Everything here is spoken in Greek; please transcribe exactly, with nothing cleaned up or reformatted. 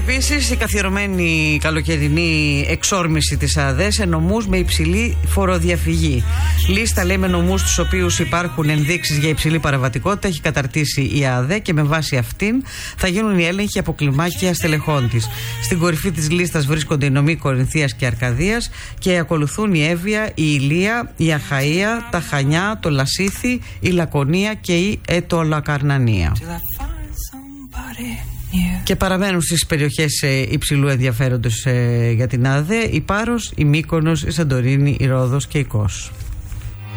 επίσης η καθιερωμένη καλοκαιρινή εξόρμηση της ΑΔΕ σε νομούς με υψηλή φοροδιαφυγή. Λίστα, λέει, με νομούς στους οποίους υπάρχουν ενδείξεις για υψηλή παραβατικότητα έχει καταρτήσει η ΑΔΕ και με βάση αυτήν θα γίνουν οι έλεγχοι από κλιμάκια στελεχών της. Στην κορυφή της λίστας βρίσκονται οι νομοί Κορινθίας και Αρκαδίας και ακολουθούν η Εύβοια, η Ηλία, η Αχαΐα, τα Χανιά, το Λασίθι, η Λακωνία και η Ετωλακαρνανία. Και παραμένουν στις περιοχές υψηλού ενδιαφέροντος για την ΑΔΕ η Πάρος, η Μύκονος, η Σαντορίνη, η Ρόδος και η Κos.